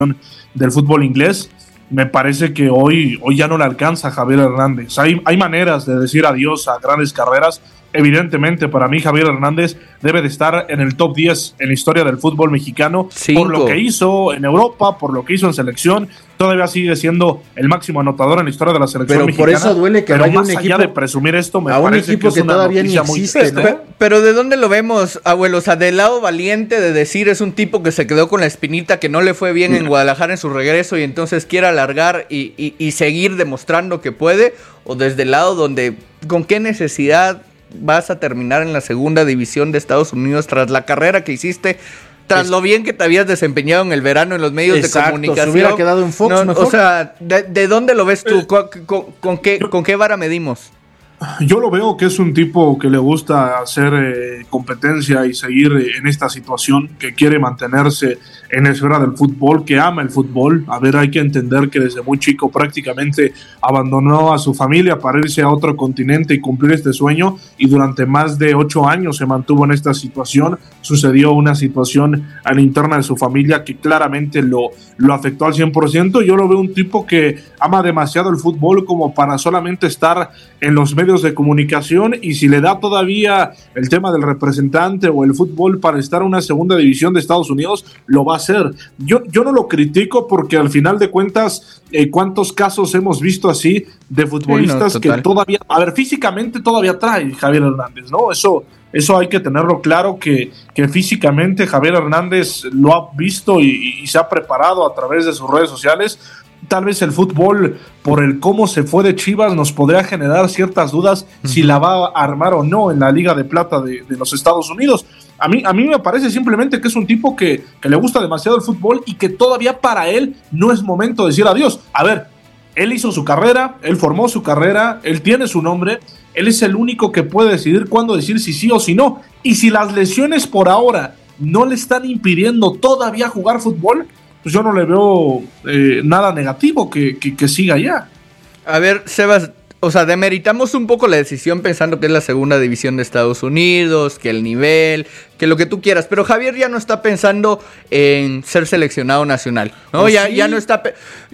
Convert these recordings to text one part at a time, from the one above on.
del fútbol inglés. Me parece que hoy ya no le alcanza a Javier Hernández. Hay maneras de decir adiós a grandes carreras. Evidentemente, para mí Javier Hernández debe de estar en el top 10 en la historia del fútbol mexicano. 5. Por lo que hizo en Europa, por lo que hizo en selección. Todavía sigue siendo el máximo anotador en la historia de la selección mexicana. Pero por eso duele que vaya un equipo, allá de presumir esto, me a un parece equipo que es una todavía ni noticia muy existe, triste, ¿no? Pero ¿de dónde lo vemos, abuelo? O sea, del lado valiente de decir es un tipo que se quedó con la espinita, que no le fue bien en Guadalajara en su regreso y entonces quiere alargar y seguir demostrando que puede, o desde el lado donde, ¿con qué necesidad vas a terminar en la segunda división de Estados Unidos tras la carrera que hiciste, tras lo bien que te habías desempeñado en el verano en los medios de comunicación? Se hubiera quedado en Fox mejor. O sea, ¿de dónde lo ves tú? ¿Con qué vara medimos? Yo lo veo que es un tipo que le gusta hacer competencia y seguir en esta situación, que quiere mantenerse en la esfera del fútbol, que ama el fútbol. A ver, hay que entender que desde muy chico prácticamente abandonó a su familia para irse a otro continente y cumplir este sueño, y durante más de 8 años se mantuvo en esta situación. Sucedió una situación a la interna de su familia que claramente lo afectó al 100%. Yo lo veo un tipo que ama demasiado el fútbol como para solamente estar en los medios de comunicación, y si le da todavía el tema del representante o el fútbol para estar en una segunda división de Estados Unidos, lo va a hacer. Yo no lo critico, porque al final de cuentas, ¿cuántos casos hemos visto así de futbolistas que todavía, a ver, físicamente todavía trae Javier Hernández, ¿no? Eso hay que tenerlo claro, que físicamente Javier Hernández lo ha visto y se ha preparado a través de sus redes sociales. Tal vez el fútbol, por el cómo se fue de Chivas, nos podría generar ciertas dudas si la va a armar o no en la Liga de Plata de los Estados Unidos. A mí me parece simplemente que es un tipo que le gusta demasiado el fútbol y que todavía para él no es momento de decir adiós. A ver, él hizo su carrera, él formó su carrera, él tiene su nombre, él es el único que puede decidir cuándo decir si sí o si no. Y si las lesiones por ahora no le están impidiendo todavía jugar fútbol, pues yo no le veo nada negativo que siga allá. A ver, Sebas, o sea, demeritamos un poco la decisión pensando que es la segunda división de Estados Unidos, que el nivel, que lo que tú quieras, pero Javier ya no está pensando en ser seleccionado nacional, ¿no? Pues ya no está...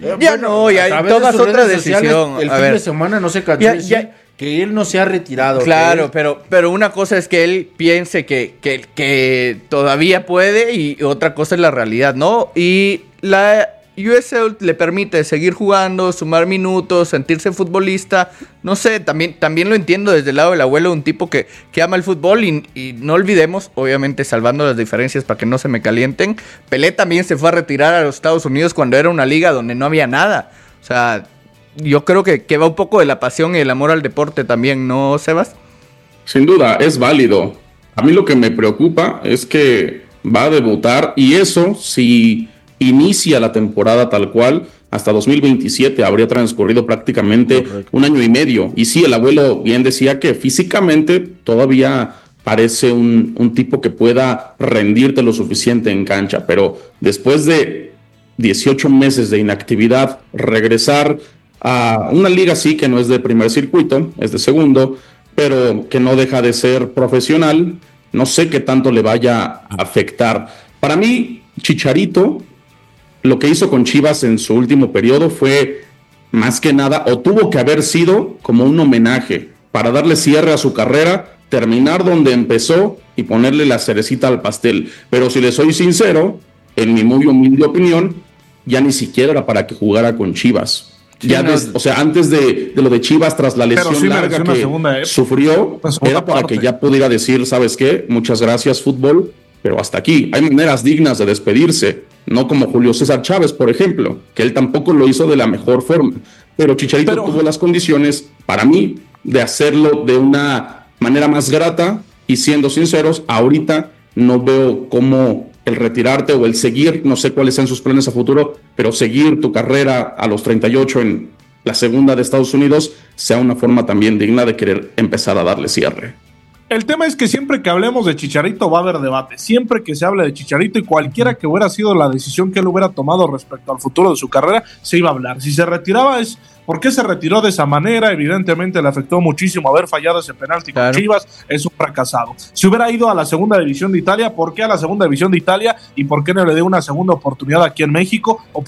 ya todas otra decisión. El fin de semana no se cansó que él no se ha retirado. Claro, pero una cosa es que él piense que todavía puede, y otra cosa es la realidad, ¿no? Y la USL le permite seguir jugando, sumar minutos, sentirse futbolista. No sé, también lo entiendo desde el lado del abuelo, un tipo que ama el fútbol, y no olvidemos, obviamente salvando las diferencias para que no se me calienten, Pelé también se fue a retirar a los Estados Unidos cuando era una liga donde no había nada. O sea, yo creo que va un poco de la pasión y el amor al deporte también, ¿no, Sebas? Sin duda, es válido. A mí lo que me preocupa es que va a debutar, y eso, si inicia la temporada tal cual, hasta 2027 habría transcurrido prácticamente un año y medio. Y sí, el abuelo bien decía que físicamente todavía parece un tipo que pueda rendirte lo suficiente en cancha, pero después de 18 meses de inactividad, regresar a una liga sí que no es de primer circuito, es de segundo, pero que no deja de ser profesional, no sé qué tanto le vaya a afectar. Para mí, Chicharito, lo que hizo con Chivas en su último periodo fue más que nada, o tuvo que haber sido como un homenaje para darle cierre a su carrera, terminar donde empezó y ponerle la cerecita al pastel. Pero si le soy sincero, en mi muy humilde opinión, ya ni siquiera era para que jugara con Chivas. Sí, o sea, antes de lo de Chivas, tras la lesión larga que sufrió, era para que ya pudiera decir, ¿sabes qué? Muchas gracias, fútbol, pero hasta aquí. Hay maneras dignas de despedirse, no como Julio César Chávez, por ejemplo, que él tampoco lo hizo de la mejor forma. Pero Chicharito tuvo las condiciones, para mí, de hacerlo de una manera más grata, y siendo sinceros, ahorita no veo cómo el retirarte o el seguir, no sé cuáles sean sus planes a futuro, pero seguir tu carrera a los 38 en la segunda de Estados Unidos sea una forma también digna de querer empezar a darle cierre. El tema es que siempre que hablemos de Chicharito va a haber debate, siempre que se hable de Chicharito y cualquiera que hubiera sido la decisión que él hubiera tomado respecto al futuro de su carrera, se iba a hablar. Si se retiraba es ¿por qué se retiró de esa manera? Evidentemente le afectó muchísimo haber fallado ese penalti con Chivas, es un fracasado. Si hubiera ido a la segunda división de Italia, ¿por qué a la segunda división de Italia? ¿Y por qué no le dio una segunda oportunidad aquí en México? ¿O